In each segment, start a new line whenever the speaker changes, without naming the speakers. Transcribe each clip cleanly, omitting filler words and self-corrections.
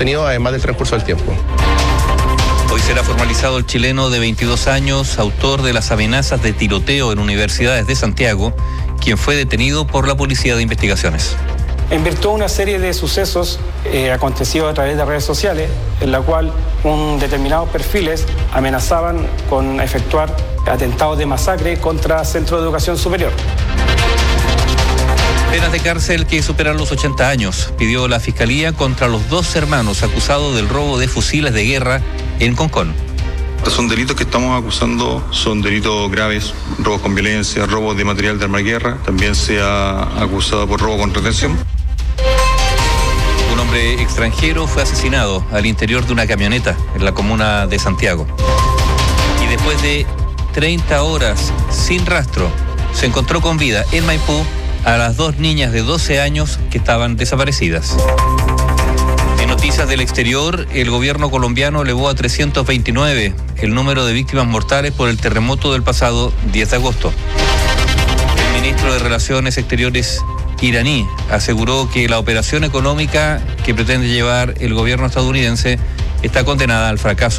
mantenido además del transcurso del tiempo.
Hoy será formalizado el chileno de 22 años, autor de las amenazas de tiroteo en universidades de Santiago, quien fue detenido por la Policía de Investigaciones.
En virtud de una serie de sucesos acontecidos a través de redes sociales, en la cual determinados perfiles amenazaban con efectuar atentados de masacre contra centros de educación superior.
Penas de cárcel que superan los 80 años, pidió la Fiscalía contra los 2 hermanos acusados del robo de fusiles de guerra en Concón.
Son delitos que estamos acusando, son delitos graves, robos con violencia, robos de material de arma de guerra, también se ha acusado por robo con retención.
Un hombre extranjero fue asesinado al interior de una camioneta en la comuna de Santiago. Y después de 30 horas sin rastro, se encontró con vida en Maipú a las 2 niñas de 12 años que estaban desaparecidas. En noticias del exterior, el gobierno colombiano elevó a 329 el número de víctimas mortales por el terremoto del pasado 10 de agosto. El ministro de Relaciones Exteriores iraní aseguró que la operación económica que pretende llevar el gobierno estadounidense está condenada al fracaso.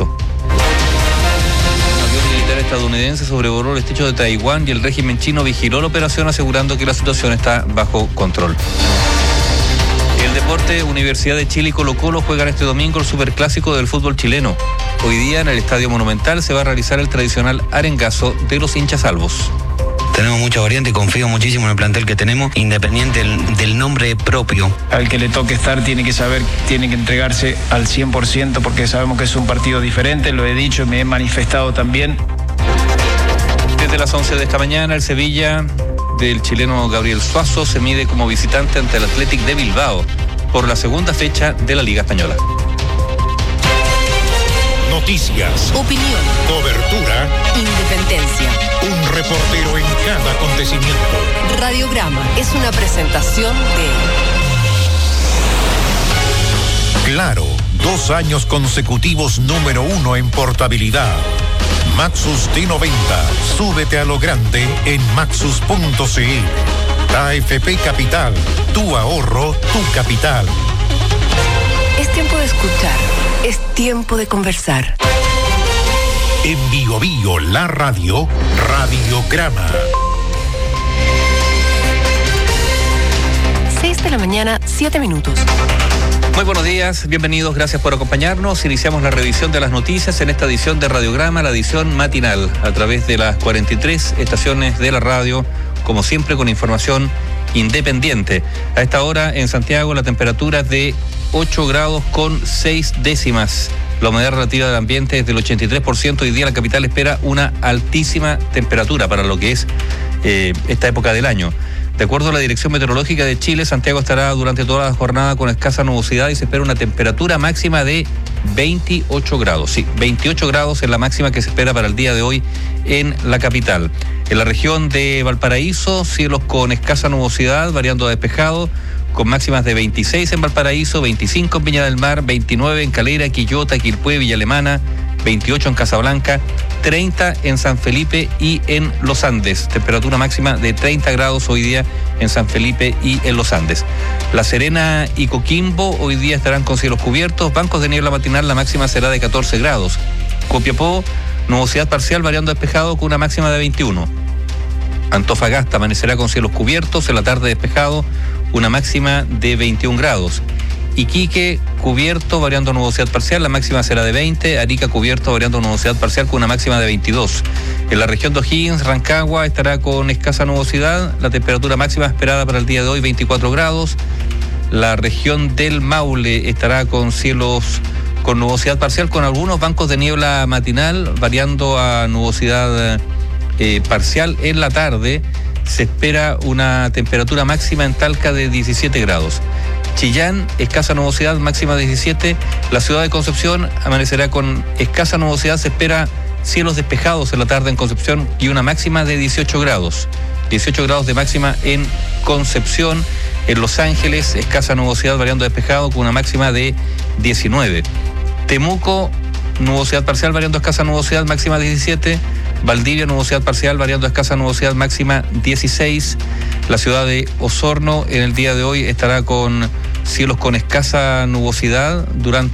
Un avión militar estadounidense sobrevoló el estrecho de Taiwán y el régimen chino vigiló la operación asegurando que la situación está bajo control. El deporte, Universidad de Chile y Colo-Colo juegan este domingo el superclásico del fútbol chileno. Hoy día en el Estadio Monumental se va a realizar el tradicional arengazo de los hinchas albos.
Tenemos mucha variante y confío muchísimo en el plantel que tenemos, independiente del nombre propio.
Al que le toque estar tiene que saber, tiene que entregarse al 100% porque sabemos que es un partido diferente, lo he dicho y me he manifestado también.
Desde las 11 de esta mañana, el Sevilla del chileno Gabriel Suazo se mide como visitante ante el Athletic de Bilbao por la segunda fecha de la Liga Española.
Noticias,
opinión,
cobertura,
independencia.
Un reportero en cada acontecimiento.
Radiograma es una presentación de
Claro, 2 años consecutivos número 1 en portabilidad. Maxus T90, súbete a lo grande en maxus.cl. AFP Capital, tu ahorro, tu capital.
Es tiempo de escuchar, es tiempo de conversar.
En Bio Bio, la radio, Radiograma.
6 de la mañana, 7 minutos.
Muy buenos días, bienvenidos, gracias por acompañarnos. Iniciamos la revisión de las noticias en esta edición de Radiograma, la edición matinal, a través de las 43 estaciones de la radio, como siempre con información independiente. A esta hora en Santiago la temperatura es de 8 grados con 6 décimas. La humedad relativa del ambiente es del 83%. Hoy día la capital espera una altísima temperatura para lo que es esta época del año. De acuerdo a la Dirección Meteorológica de Chile, Santiago estará durante toda la jornada con escasa nubosidad y se espera una temperatura máxima de 28 grados. Sí, 28 grados es la máxima que se espera para el día de hoy en la capital. En la región de Valparaíso, cielos con escasa nubosidad, variando a despejado, con máximas de 26 en Valparaíso, 25 en Viña del Mar, 29 en Calera, Quillota, Quilpué, Villa Alemana, 28 en Casablanca, 30 en San Felipe y en Los Andes. Temperatura máxima de 30 grados hoy día en San Felipe y en Los Andes. La Serena y Coquimbo hoy día estarán con cielos cubiertos. Bancos de niebla matinal, la máxima será de 14 grados. Copiapó, nubosidad parcial variando despejado con una máxima de 21. Antofagasta amanecerá con cielos cubiertos, en la tarde despejado, una máxima de 21 grados. Iquique, cubierto, variando nubosidad parcial, la máxima será de 20. Arica, cubierto, variando nubosidad parcial con una máxima de 22. En la región de O'Higgins, Rancagua, estará con escasa nubosidad, la temperatura máxima esperada para el día de hoy, 24 grados. La región del Maule estará con cielos con nubosidad parcial, con algunos bancos de niebla matinal, variando a nubosidad parcial en la tarde. Se espera una temperatura máxima en Talca de 17 grados. Chillán, escasa nubosidad, máxima de 17. La ciudad de Concepción amanecerá con escasa nubosidad, se espera cielos despejados en la tarde en Concepción y una máxima de 18 grados. 18 grados de máxima en Concepción. En Los Ángeles, escasa nubosidad, variando despejado con una máxima de 19. Temuco, nubosidad parcial, variando escasa nubosidad, máxima 17. Valdivia, nubosidad parcial, variando escasa nubosidad, máxima 16. La ciudad de Osorno en el día de hoy estará con cielos con escasa nubosidad durante